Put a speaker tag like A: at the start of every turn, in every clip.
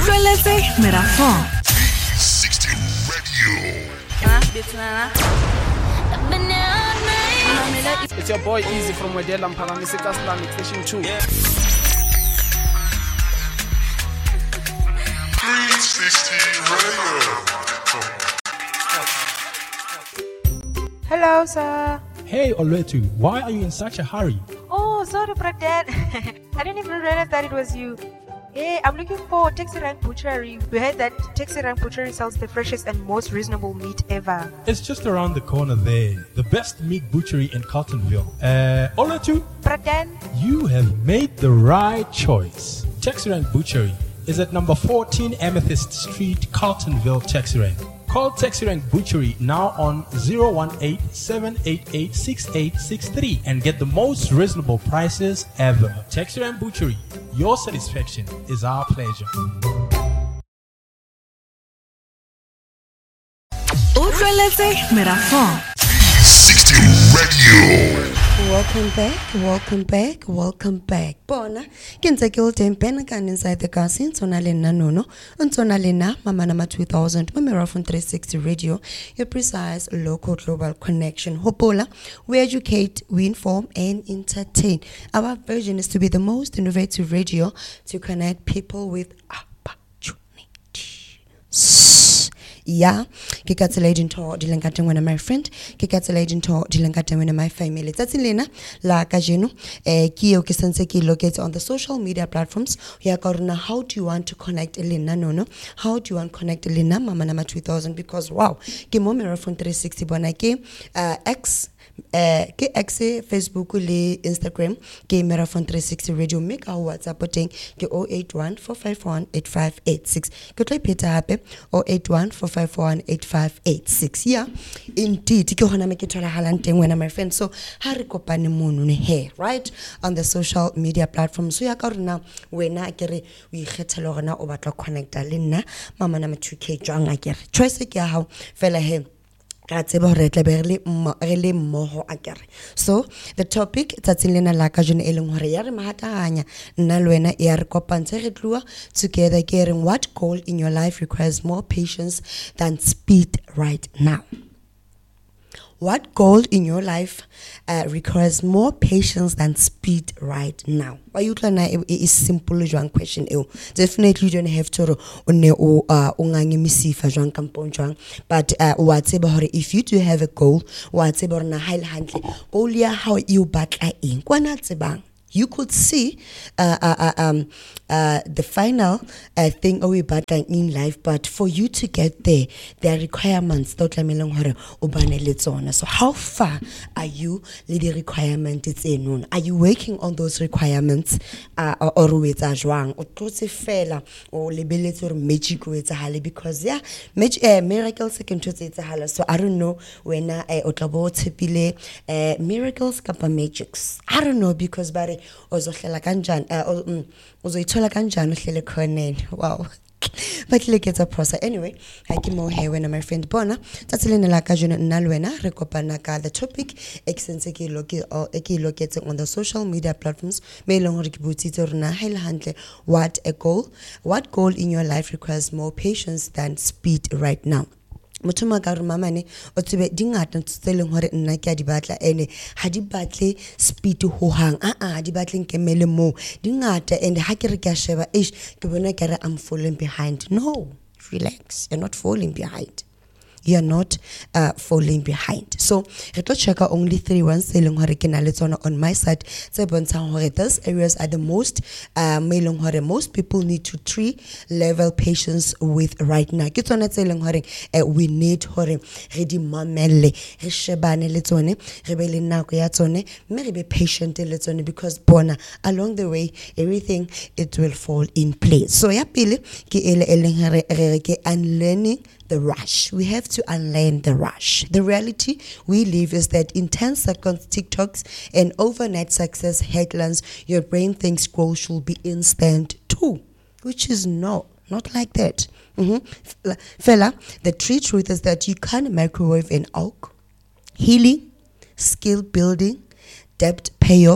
A: Utlweletse Merafong
B: 60 Radio.
C: It's your boy Easy from Wedela Mphalamiseka Islamic Station 2.
B: 360 Radio.
D: Hello, sir.
E: Hey, Olwetu, why are you in such a hurry?
D: Oh, sorry, Brad. I didn't even realize that it was you. Hey, I'm looking for Taxi Rank Butchery. We heard that Taxi Rank Butchery sells the freshest and most reasonable meat ever.
E: It's just around the corner there. The best meat butchery in Carltonville. Olwetu,
D: Brad,
E: you have made the right choice. Texrank Butchery is at number 14 Amethyst Street, Carltonville, Texrank. Call Texrank Butchery now on 018-788-6863 and get the most reasonable prices ever. Texrank Butchery, your satisfaction is our pleasure.
A: Utlweletse Merafong
B: 60 Radio.
F: Welcome back. Bona, kinza kilten penakan inside the casino, Sonalena Nono, and Sonalena, Mama Nama 2000, Mamera from 360 Radio, your precise local global connection. Hopola, we educate, we inform, and entertain. Our version is to be the most innovative radio to connect people with opportunity. Yeah, ke ka tsela dinto di lengata ngwana my friend, ke ka tsela dinto di lengata ngwana my family. Tsatsi lena la ka jeno ke yo ke sentse ke locate on the social media platforms. Ya ka rona, how do you want to connect Elena Nono? How do you want to connect Elena Mama Nama 2000? Because wow, ke mo Merafong 360 bona ke X ke X Facebook le Instagram ke Merafong 360 Radio, make our WhatsApp teng ke 081-451-8586 ke tlo ipeta hape 081-451-8586. Yeah, indeed ke hona me ke thola halang teng wena my friend. So ha re kopane mono ne he right on the social media platforms. So ya ka rona wena ke re o ikgethela rona o batla connecta le nna Mama Nama 2K jwang a ke re choice ke ya hao fela he. So the topic tsatsing lena la ka jone eleng hore ya re mahatanya nna le wena e re kopantse re tlua together ke reng, what goal in your life requires more patience than speed right now? What goal in your life requires more patience than speed right now? Why you trying is simple jwang question eo. Definitely you don't have to one o ungange misifa jwang kampong jwang, but wa tseba hore if you do have a goal, wa tseba hore na haile hantle goal ya how you batla eng kwana tsebang. You could see the final thing we battle in life, but for you to get there, there are requirements. So how far are you with the requirement? It's in. Are you working on those requirements? Or with a joang or totally fail or libility or magic with a hali, because yeah, miracles second to it's a hala. So I don't know when I otabo tipile miracles kapa magics. I don't know because Barry ozohlela kanjani uzoyithola kanjani uhlele khona. Wow. But look at the process anyway. I keep more here when my friend Bona tatselena la ka jona nna le wena re kopana ka the topic extense ke locate on the social media platforms me long re ke botsitse rona ha ile hantle what goal in your life requires more patience than speed right now. Motho ka re mamane o tsebe dingata tseleng hore nna ke a di batla ene ha di batle speed ho hang di batle nkemele mo dingata, and ha ke re ke a sheba ke bona ke re I'm falling behind. No, relax, you're not falling behind. You are not falling behind. So re tlo check only 3 ones seleng hore ke na le tsona on my side tse bontshang hore those areas are the most meleng hore most people need to 3 level patience with right now. Ke tsona tse leng hore we need hore re di mamelle re shebane le tsone re be le nako ya tsone mme re be patient le tsone, because bona along the way everything it will fall in place. So ya pele ke ele eleng hore re ke unlearning the rush. We have to unlearn the rush. The reality we live is that in 10 seconds TikToks and overnight success headlines, your brain thinks growth should be instant too, which is not like that. Fella, the true truth is that you can't microwave an oak. Healing, skill building, debt payoff,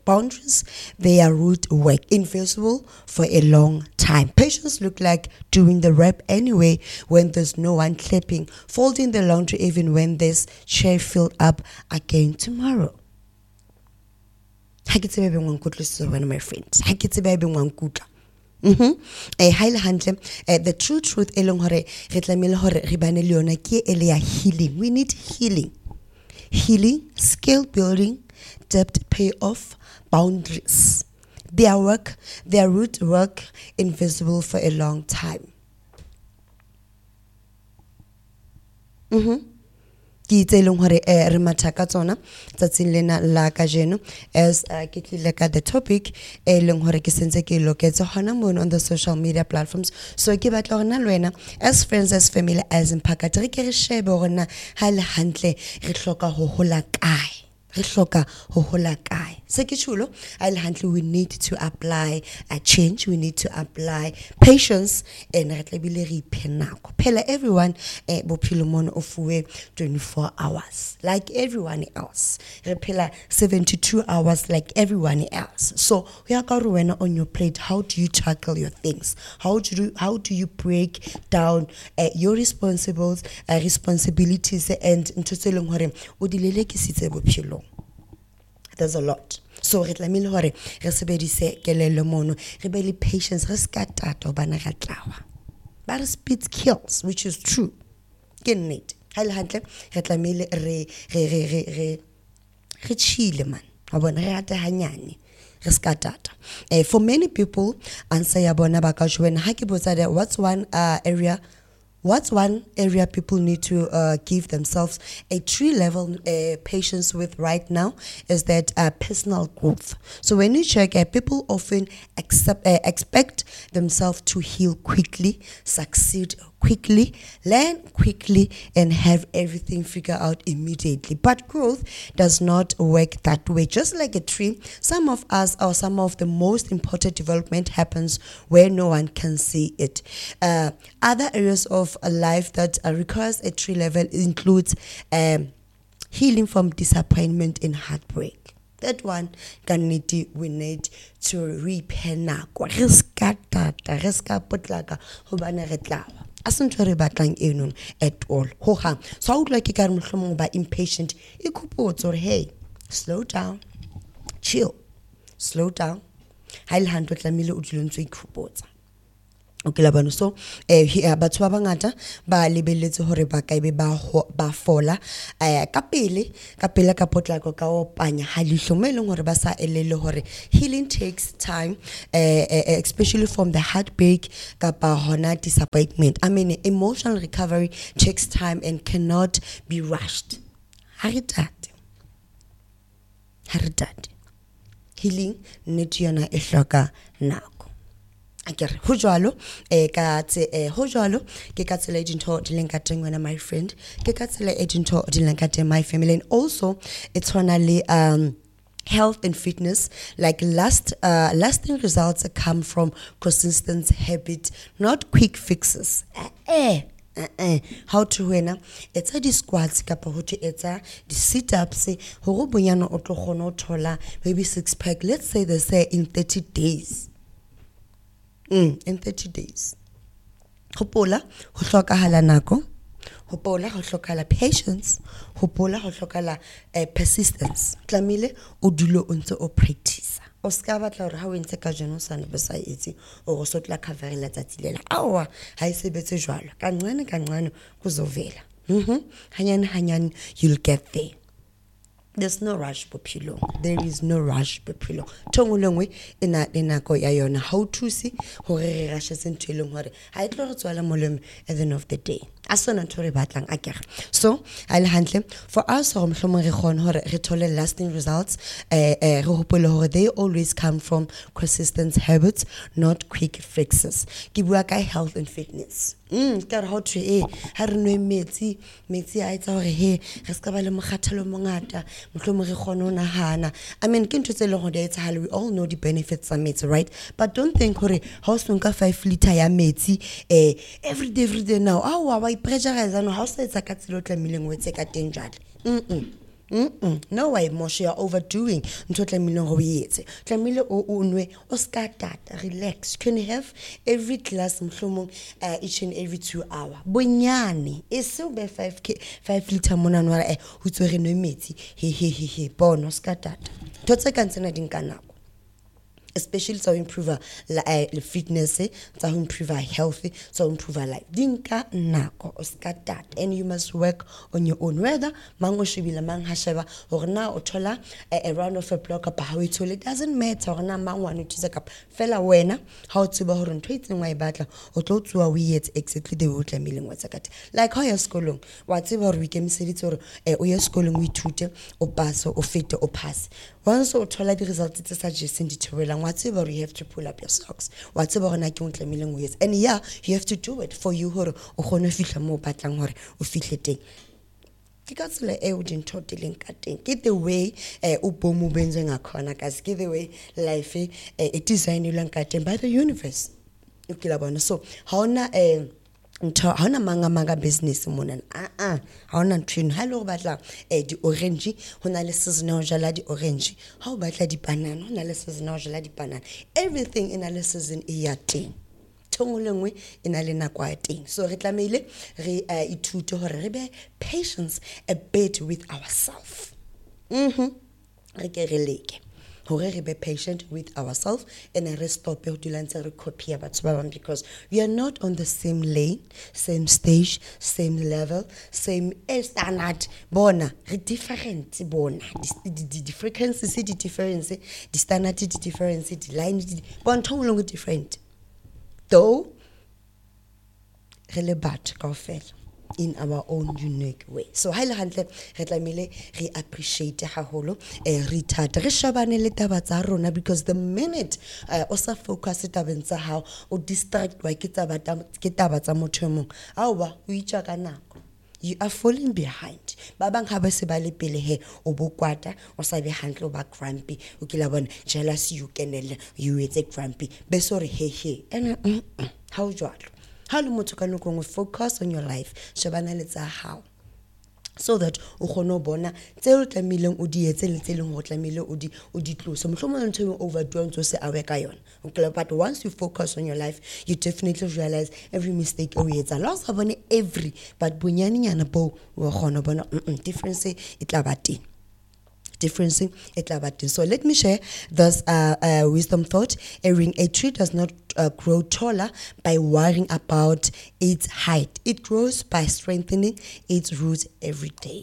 F: Boundaries, they are root work, invisible for a long time. Patience look like doing the rep anyway when there's no one clapping, folding the laundry even when there's chair filled up again tomorrow. Ha ke tsebe be ngwan kutlisiso wena my friends. Ha ke tsebe be ngwan kutla. Highly handle the true truth eleng hore re tlamehile hore re bane le yona ke ele ya healing. We need healing. Healing, skill building, debt payoff, boundaries. Their work, their root work, invisible for a long time. Ke itse leng hore re matha ka tsona tsatsing lena la kajeno as ke tlile ka the topic leng hore ke sentse ke loketse hona mono on the social media platforms. So ke batla hore na le wena as friends, as family, as impakati re ke re shebe hore na ha le hantle re hloka ho hola kae. Re hloka ho hola kae. Se ke chulo ha le hantle we need to apply a change, we need to apply patience and re tlebile re iphe nako. Phela everyone bophelo mono ofuwe 24 hours like everyone else. Re phela 72 hours like everyone else. So ya ka re wena on your plate, how do you tackle your things? How do you break down your responsibilities and ntho tse leng hore o di lelekisitse bophelo? There's a lot. So re tlamehile hore re sebedise kelello mono, re be le patience, re ska tata bana ga tlawa. But speed kills, which is true. Ke nnete. Ha le hantle re tlamehile re chile man. Wa bona re rata hanyane. Re ska tata. For many people answer ya bona ba ka jwena ha ke botsa that what's one area people need to give themselves a true level patience with right now is that personal growth. So when you check, people often expect themselves to heal quickly, succeed quickly, learn quickly, and have everything figured out immediately. But growth does not work that way. Just like a tree, some of us or some of the most important development happens where no one can see it. Other areas of a life that requires a tree level includes healing from disappointment and heartbreak. That one we need to repair nako. Re ska tata, re ska potlaka hobane re tlawa. Asentho re batlang eno at all. Ho hang. So I would like ka re mohlomong ba impatient. Ikupotsa hore hey, slow down. Chill. Slow down. Ha ile hantle tlamile o dilo ntse ikupotsa. Okay la bana so batho ba bangata ba lebelletse hore ba ka be ba fola ka pele ka potlako ka o panya ha lihlo mo eleng hore ba sa elele hore healing takes time, especially from the heartbreak kapa hona disappointment. I mean emotional recovery takes time and cannot be rushed. Haritate healing need yona e hloka nako. Akere ho jwalo ho jwalo ke ka tsela edintho di leng ka teng wena my friend, ke ka tsela edintho di leng ka teng my family, and also it's finally health and fitness, like lasting results come from consistent habit, not quick fixes. How to wena etsa di squats kapa ho etsa di sit ups ho go bonyana o tlo gona o thola maybe 6 pack, let's say they say in 30 days. In 30 days. Hopola ho hlokahala nako, hopola ho hlokahala patience, hopola ho hlokahala persistence. Tlamile o dulo o ntse o practice. O ska batla hore ha o ntse ka jeno sana be sa etsi o go sotla coverela tsatsilela. Awa ha e sebetse jwalo. Ka nqane kuzovela. Hanyane you'll get there. There's no rush bophelo. There is no rush bophelo. Tongolongwe ina nako ya yona. How to see hore re rashe sentho eleng hore ha e tlo re tswala molemo at the end of the day. Asona ntho re batlang akere. So a le hantle for us hore mohlomong re kgone hore re thole lasting results, re hopole hore they always come from consistent habits, not quick fixes. Ke bua ka health and fitness. Ka re how to ha re no metsi a etsa hore he re ska ba le mokgathalo mongata mohlomong re kgone ho nahana. I mean ke ntho tse leng hore di etsa hale, we all know the benefits of metsi, right? But don't think hore ha o sonka 5 liter ya metsi every day now wa pressurize no ha o sa etsa ka tselo tlamileng o etse ka teng jale. No way, Moshe, you're overdoing. Ntho tlamehile go e etse. Tlamehile o nwe, o ska tata, relax. You can have every glass mohlomong each and every 2 hours. Bonyane, e se o be 5 liter mona no ra ho tswere no metsi. He, bono ska tata. Totse ka ntsena di nka nako. Especially to improve fitness, to improve health, to improve life. Dinka nako oskatat, and you must work on your own. Whether mango shibila mang hasheva or na otola a round of a block up how it doesn't matter or na mang one to take up fella wena how to be on tweeting my battle or to a we yet exactly the wood million what's a like how you're schooling whatever we can say it or your schooling we tutor or pass or fit or pass. Once or toilet result it's suggesting deteriorating whatever you have to pull up your socks. Whatever na ke untle million ways. And yeah, you have to do it for you hore o gone fihla mo batlang hore o fihle teng. Ke ka tsela e o dintho di leng ka teng. Ke the way o bomo benze ngakhona guys. Ke the way life it designed ka teng by the universe. Okay la bona. So ha ona haona manga business mona haona ntwino ha lo batla di orange hona le season ho jala di orange ha o batla di banana hona le season ho jala di banana everything in a season e ya teng thongolengwe ina le nako ya teng so re tlameile re ithute hore re be patience a bit with ourselves re ke re leke hore re be patient with ourselves and re stop ho dula ntse re copy batho ba bang because we are not on the same lane, same stage, same level, same standard. Bona re different bona the frequencies the difference, the standard the difference, the line bon thongolong different. Though re le bat kaofela in our own unique way. So haile hantle re tlamile re appreciate haholo re thata re shabane le taba tsa rona because the minute o sa focus tabeng tsa hao o distract wa ke taba tsa motho mong aowa o itja ka nako you are falling behind ba bang ha ba se ba le pele he o bokwata o sa be hantle o ba grumpy o ke la bona jealous you kenelle you etse grumpy be sorry he and how jwalo. How do you focus on your life? How so that o kgone bona tseo tlamileng o di etse le tseleng ho tlamile o di close so mohlomong ntho overdo ntse se awe ka yona okay but once you focus on your life you definitely realize every mistake o etsa lots of every but bonyane nyana bo o kgona bona difference e tla ba teng. So let me share this wisdom thought. A tree does not grow taller by worrying about its height. It grows by strengthening its roots every day.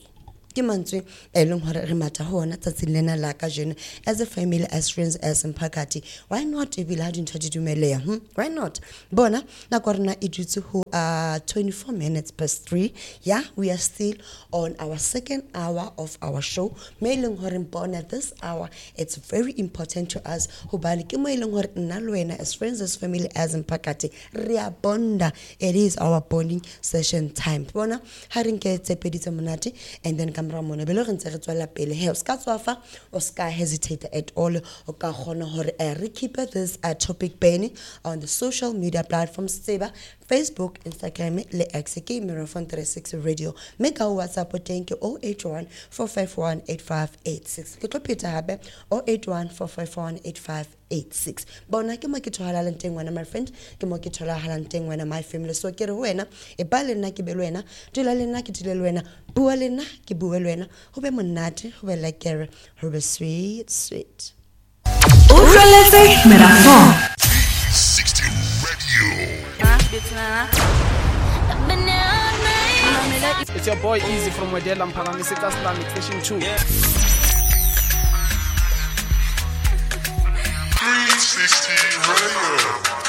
F: As a family, as friends, as Mpakati, why not why not? Bona na korna idutsu who 24 minutes past 3. Yeah, we are still on our second hour of our show. Mailing horin bona this hour, it's very important to us. Hobali ke mailing horin nalwena as friends, as family, as Mpakati. Ria bonda. It is our bonding session time. Bona harinke tsepeditse monate and then Ramona Belo ntse re tswela pele he o ska tswafa o ska hesitate at all o ka gona hore re keep this topic burning on the social media platforms tseba Facebook, Instagram le X ke Miraphone 36 radio make our WhatsApp thank you 081 451 8586 ke tlo peta hape 081 451 8586 bona ke mo ke thola le nteng wena my friend ke mo ke thola hala nteng wena my family so ke re wena e ba le nna ke be le wena dula le nna ke dile le wena bua le nna ke bua le wena ho be monate ho be like ho be sweet
A: Utlweletse Meraphone
B: 60 Radio.
C: It's your boy Easy from Wedela Mphalane Station Station 2.
B: 360 Radio.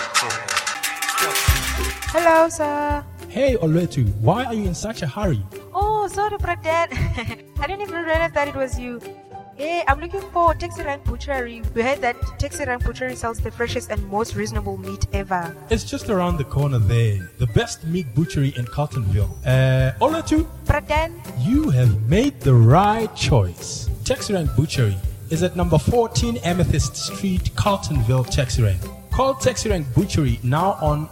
D: Hello, sir.
E: Hey Oletu, why are you in such a hurry?
D: Oh, sorry, Dad. I didn't even realize that it was you. Hey, I'm looking for Taxi Rank Butchery. We heard that Taxi Rank Butchery sells the freshest and most reasonable meat ever.
E: It's just around the corner there. The best meat butchery in Carltonville. Oletu,
D: Dad.
E: you have made the right choice. Taxi Rank Butchery is at number 14 Amethyst Street, Carltonville, Taxi Rank. Call Taxi Rank Butchery now on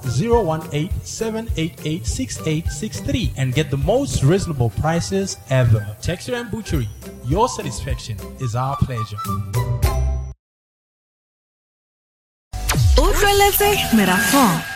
E: 018-788-6863 and get the most reasonable prices ever. Taxi Rank Butchery, your satisfaction is our pleasure.
A: Utlweletse Merafong.